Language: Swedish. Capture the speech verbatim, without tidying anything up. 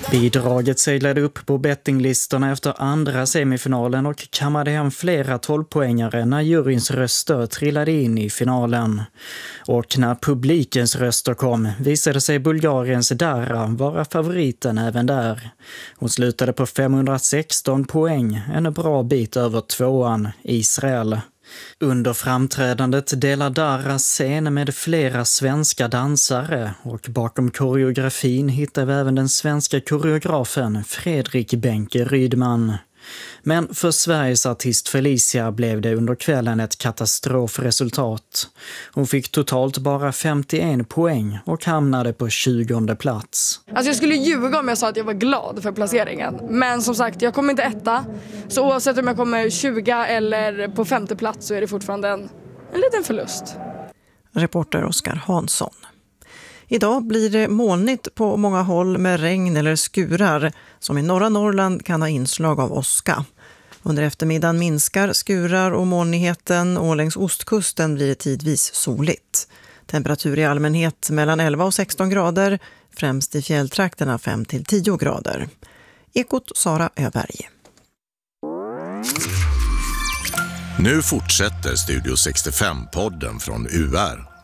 Bidraget seglade upp på bettinglistorna efter andra semifinalen och kammade hem flera tolvpoängare när juryns röster trillade in i finalen. Och när publikens röster kom visade sig Bulgariens Dara vara favoriten även där. Hon slutade på femhundrasexton poäng, en bra bit över tvåan Israel. Under framträdandet delar Dara scen med flera svenska dansare och bakom koreografin hittar vi även den svenska koreografen Fredrik Benke Rydman. Men för Sveriges artist Felicia blev det under kvällen ett katastrofresultat. Hon fick totalt bara femtioen poäng och hamnade på tjugonde plats. Alltså jag skulle ljuga om jag sa att jag var glad för placeringen. Men som sagt, jag kommer inte etta. Så oavsett om jag kommer tjugo eller på femte plats så är det fortfarande en, en liten förlust. Reporter Oskar Hansson. Idag blir det molnigt på många håll med regn eller skurar som i norra Norrland kan ha inslag av åska. Under eftermiddagen minskar skurar och molnigheten och längs ostkusten blir det tidvis soligt. Temperatur i allmänhet mellan elva och sexton grader, främst i fjälltrakterna fem till tio grader. Ekot Sara Öberg. Nu fortsätter Studio sextiofem-podden från U R.